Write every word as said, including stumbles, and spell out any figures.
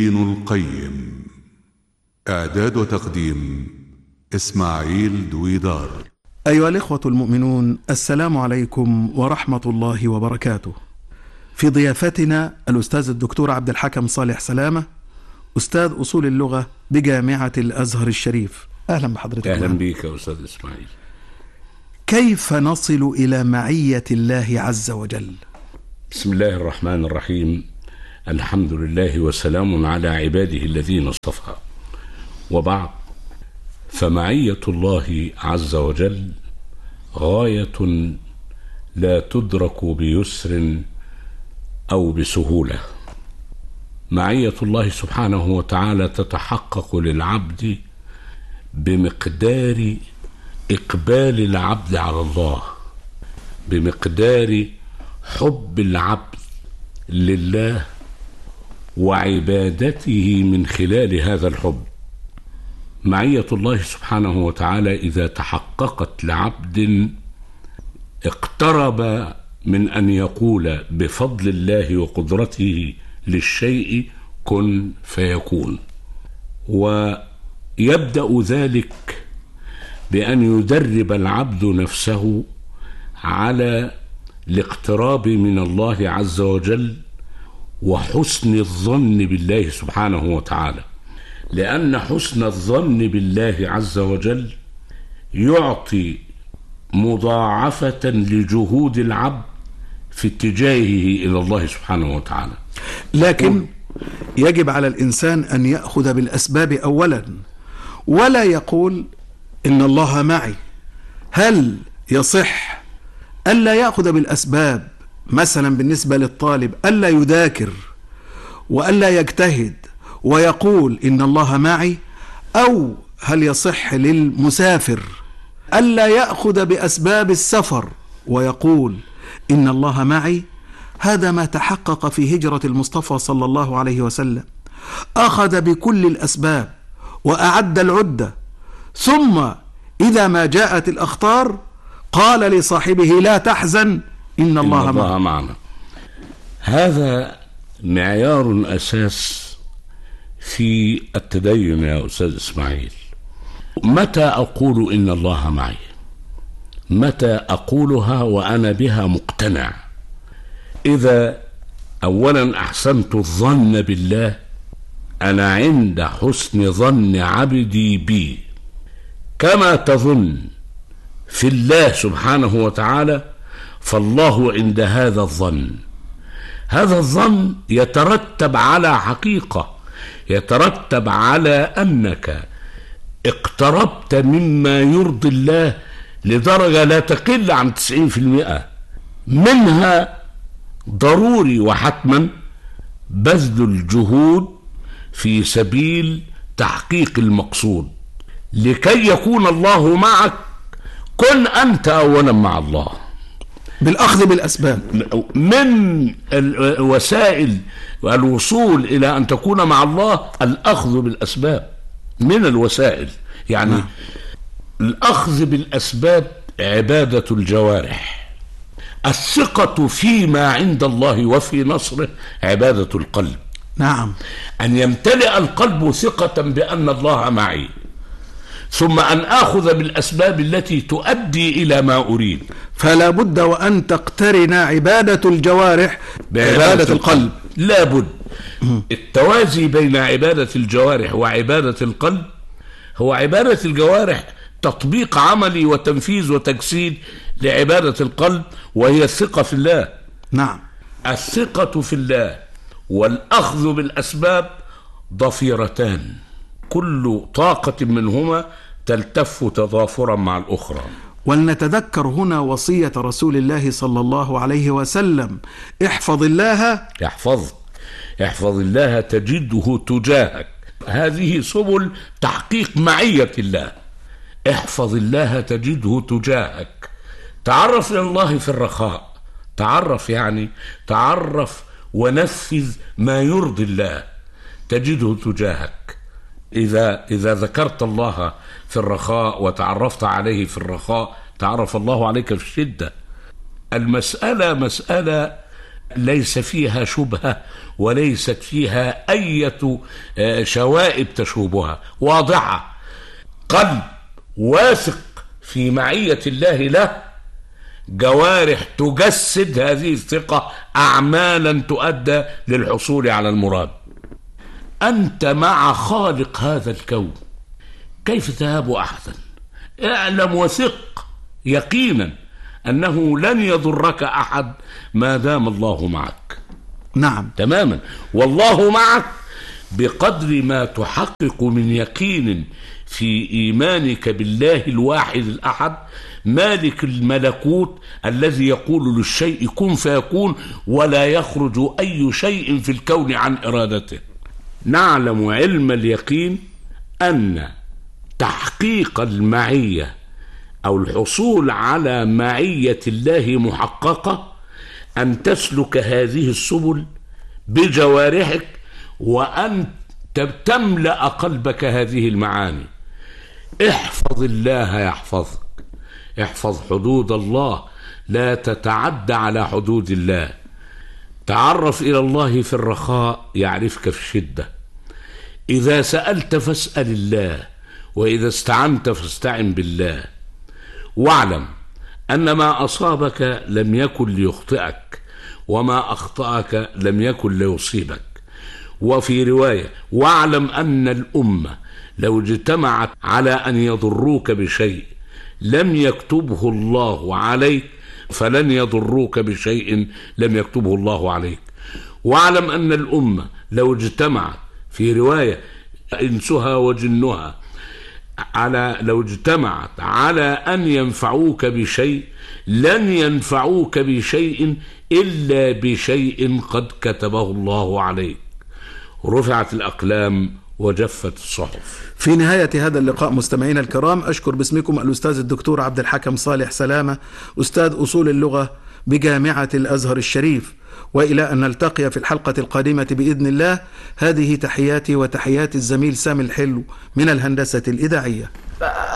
ابن القيم. إعداد وتقديم إسماعيل دويدار. أيها الإخوة المؤمنون، السلام عليكم ورحمة الله وبركاته. في ضيافتنا الأستاذ الدكتور عبد الحكم صالح سلامة، أستاذ أصول اللغة بجامعة الأزهر الشريف. أهلا بحضرتك. أهلا بك يا أستاذ إسماعيل. كيف نصل إلى معية الله عز وجل؟ بسم الله الرحمن الرحيم. الحمد لله وسلام على عباده الذين اصطفى، وبعد، فمعية الله عز وجل غاية لا تدرك بيسر أو بسهولة. معية الله سبحانه وتعالى تتحقق للعبد بمقدار إقبال العبد على الله، بمقدار حب العبد لله وعبادته من خلال هذا الحب. معية الله سبحانه وتعالى إذا تحققت لعبد اقترب من أن يقول بفضل الله وقدرته للشيء كن فيكون، ويبدأ ذلك بأن يدرب العبد نفسه على الاقتراب من الله عز وجل وحسن الظن بالله سبحانه وتعالى، لأن حسن الظن بالله عز وجل يعطي مضاعفة لجهود العبد في اتجاهه إلى الله سبحانه وتعالى. لكن يجب على الإنسان أن يأخذ بالأسباب أولا، ولا يقول إن الله معي. هل يصح ألا يأخذ بالأسباب؟ مثلا بالنسبة للطالب ألا يذاكر وألا يجتهد ويقول إن الله معي، أو هل يصح للمسافر ألا يأخذ بأسباب السفر ويقول إن الله معي؟ هذا ما تحقق في هجرة المصطفى صلى الله عليه وسلم. أخذ بكل الأسباب وأعد العدة، ثم إذا ما جاءت الأخطار قال لصاحبه لا تحزن إن الله, إن الله معنا. هذا معيار أساس في التدين يا أستاذ إسماعيل. متى أقول إن الله معي؟ متى أقولها وأنا بها مقتنع؟ إذا أولا أحسنت الظن بالله، أنا عند حسن ظن عبدي بي، كما تظن في الله سبحانه وتعالى فالله عند هذا الظن. هذا الظن يترتب على حقيقة، يترتب على أنك اقتربت مما يرضي الله لدرجة لا تقل عن تسعين في المئة. منها ضروري وحتما بذل الجهود في سبيل تحقيق المقصود. لكي يكون الله معك كن أنت أولا مع الله بالأخذ بالأسباب. من وسائل الوصول إلى أن تكون مع الله الأخذ بالأسباب، من الوسائل يعني م. الأخذ بالأسباب عبادة الجوارح. الثقة فيما عند الله وفي نصره عبادة القلب. نعم، أن يمتلئ القلب ثقة بأن الله معي، ثم أن آخذ بالأسباب التي تؤدي إلى ما أريد. فلا بد وأن تقترن عبادة الجوارح بعبادة القلب. لا بد. التوازي بين عبادة الجوارح وعبادة القلب هو عبادة الجوارح تطبيق عملي وتنفيذ وتجسيد لعبادة القلب، وهي الثقة في الله. نعم، الثقة في الله والأخذ بالأسباب ضفيرتان، كل طاقة منهما تلتف تضافرا مع الأخرى. ولنتذكر هنا وصية رسول الله صلى الله عليه وسلم: احفظ الله يحفظك، احفظ الله تجده تجاهك. هذه سبل تحقيق معية الله. احفظ الله تجده تجاهك. تعرف إلى الله في الرخاء، تعرف يعني تعرف ونفذ ما يرضي الله تجده تجاهك. إذا إذا ذكرت الله في الرخاء وتعرفت عليه في الرخاء تعرف الله عليك في الشدة. المسألة مسألة ليس فيها شبهة وليست فيها أي شوائب تشوبها، واضحة. قلب واثق في معية الله له، جوارح تجسد هذه الثقة أعمالا تؤدى للحصول على المراد. أنت مع خالق هذا الكون، كيف تهاب أحدا؟ اعلم وثق يقينا أنه لن يضرك أحد ما دام الله معك. نعم تماما. والله معك بقدر ما تحقق من يقين في إيمانك بالله الواحد الأحد مالك الملكوت الذي يقول للشيء كن فيكون ولا يخرج أي شيء في الكون عن إرادته. نعلم علم اليقين أن تحقيق المعية أو الحصول على معية الله محققة أن تسلك هذه السبل بجوارحك، وأن تملأ قلبك هذه المعاني. احفظ الله يحفظك، احفظ حدود الله، لا تتعدى على حدود الله. تعرف إلى الله في الرخاء يعرفك في الشدة. إذا سألت فاسأل الله، وإذا استعنت فاستعن بالله. واعلم أن ما أصابك لم يكن ليخطئك، وما أخطأك لم يكن ليصيبك. وفي رواية: واعلم أن الأمة لو اجتمعت على أن يضروك بشيء لم يكتبه الله عليك فلن يضروك بشيء لم يكتبه الله عليك. واعلم أن الأمة لو اجتمعت، في رواية: إنسها وجنها، على لو اجتمعت على أن ينفعوك بشيء لن ينفعوك بشيء إلا بشيء قد كتبه الله عليك. رفعت الأقلام وجفت الصحف. في نهاية هذا اللقاء مستمعينا الكرام، أشكر باسمكم الأستاذ الدكتور عبد الحكم صالح سلامة، أستاذ أصول اللغة بجامعة الأزهر الشريف، وإلى أن نلتقي في الحلقة القادمة بإذن الله. هذه تحياتي وتحيات الزميل سامي الحلو من الهندسة الإذاعية.